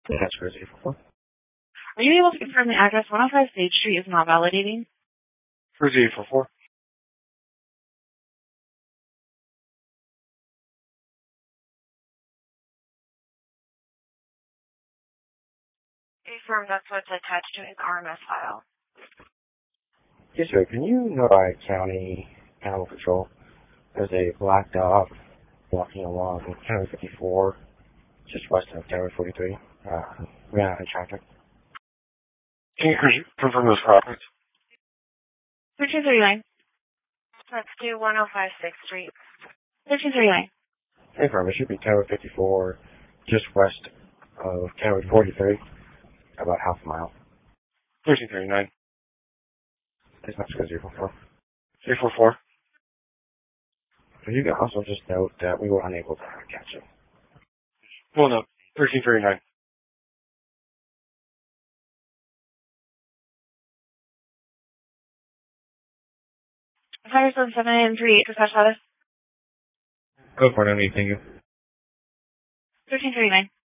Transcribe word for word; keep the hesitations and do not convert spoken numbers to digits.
That's crazy. Are you able to confirm the address one oh five State Street is not validating? Cruise eight four four. Confirm that's what's attached to his R M S file. Yes, sir. Can you notify County Animal Control? There's a black dog walking along County fifty-four, just west of County forty-three. Uh, ran out of traffic. Can you confirm those properties? thirteen thirty-nine. That's to one oh five Sixth Street. thirteen thirty-nine. Confirm. It should be County fifty-four, just west of County forty-three, about half a mile. thirteen thirty-nine. It's not zero four four. zero four four. You can also just note that we were unable to catch it. Well, no. thirteen thirty-nine. five seven seven and three eight dispatch status. Go for it, anything. thirteen thirty-nine.